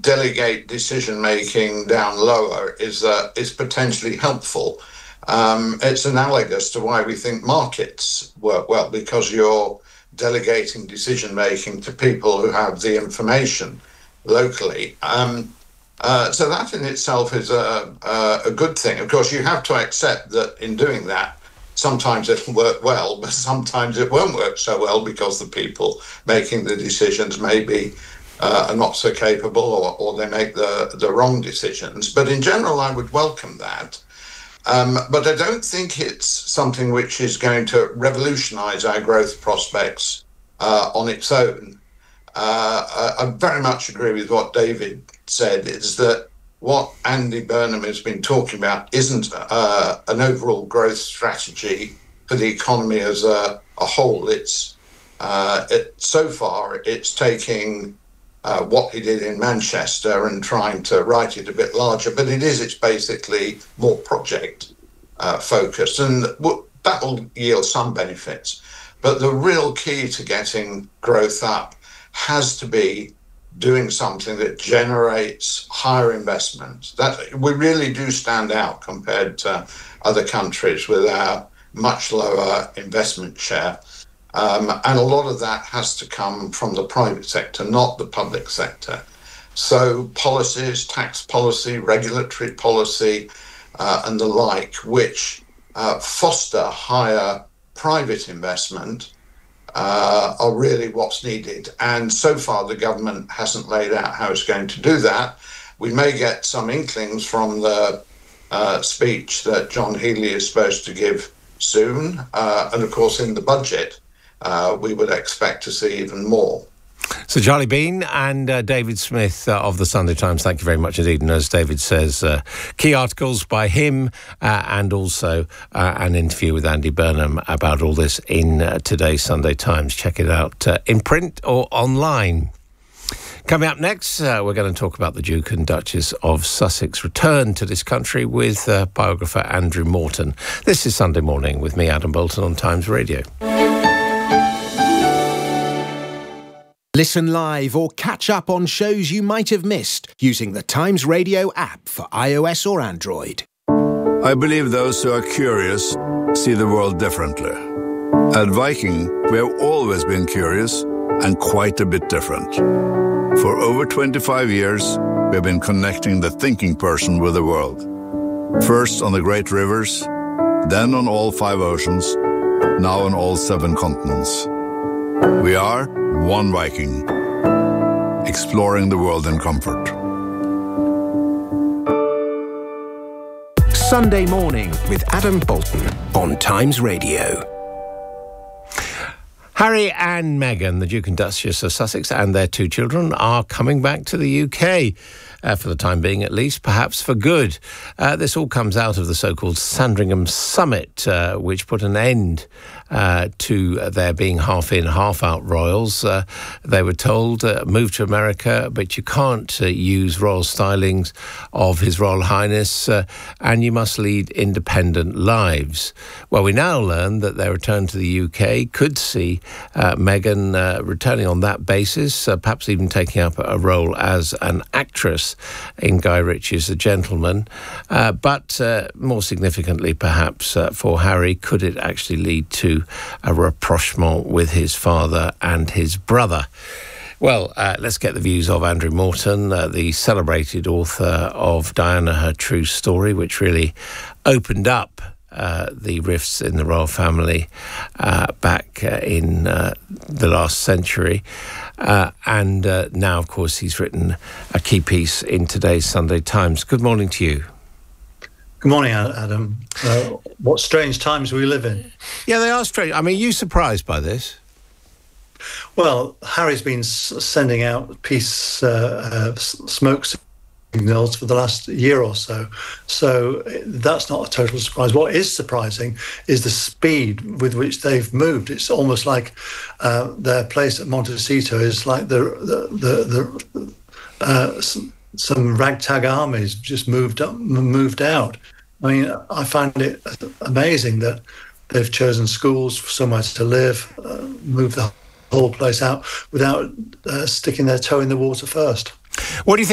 delegate decision-making down lower is potentially helpful. It's analogous to why we think markets work well, because you're delegating decision-making to people who have the information locally. So that in itself is a good thing. Of course, you have to accept that in doing that, sometimes it'll work well, but sometimes it won't work so well because the people making the decisions maybe are not so capable, or they make the wrong decisions. But in general, I would welcome that. But I don't think it's something which is going to revolutionise our growth prospects on its own. I very much agree with what David said, is that what Andy Burnham has been talking about isn't an overall growth strategy for the economy as a whole. So far, it's taking what he did in Manchester and trying to write it a bit larger, but it's basically more project focused, and that will yield some benefits. But the real key to getting growth up has to be doing something that generates higher investment. That we really do stand out compared to other countries with our much lower investment share. And a lot of that has to come from the private sector, not the public sector. So policies, tax policy, regulatory policy, and the like, which foster higher private investment, are really what's needed. And so far, the government hasn't laid out how it's going to do that. We may get some inklings from the speech that John Healey is supposed to give soon. And of course, in the budget, we would expect to see even more. So Charlie Bean and David Smith of the Sunday Times, thank you very much indeed. And as David says, key articles by him and also an interview with Andy Burnham about all this in today's Sunday Times. Check it out in print or online. Coming up next, we're going to talk about the Duke and Duchess of Sussex return to this country with biographer Andrew Morton. This is Sunday Morning with me, Adam Bolton, on Times Radio. Listen live or catch up on shows you might have missed using the Times Radio app for iOS or Android. I believe those who are curious see the world differently. At Viking, we have always been curious and quite a bit different. For over 25 years, we have been connecting the thinking person with the world. First on the great rivers, then on all 5 oceans, now on all 7 continents. We are One Viking, exploring the world in comfort. Sunday Morning with Adam Bolton on Times Radio. Harry and Meghan, the Duke and Duchess of Sussex, and their 2 children are coming back to the UK. For the time being, at least, perhaps for good. This all comes out of the so-called Sandringham Summit, which put an end to their being half-in, half-out royals. They were told, move to America, but you can't use royal stylings of His Royal Highness, and you must lead independent lives. Well, we now learn that their return to the UK could see Meghan returning on that basis, perhaps even taking up a role as an actress in Guy Ritchie's The Gentleman. But more significantly, perhaps, for Harry, could it actually lead to a rapprochement with his father and his brother? Well, let's get the views of Andrew Morton, the celebrated author of Diana, Her True Story, which really opened up the rifts in the royal family back in the last century. And now, of course, he's written a key piece in today's Sunday Times. Good morning to you. Good morning, Adam. What strange times we live in. Yeah, they are strange. I mean, are you surprised by this? Well, Harry's been sending out peace smoke signals for the last year or so. So that's not a total surprise. What is surprising is the speed with which they've moved. It's almost like their place at Montecito is like some ragtag armies just moved out. I mean, I find it amazing that they've chosen schools, somewhere to live, moved the whole place out without sticking their toe in the water first. What do you think?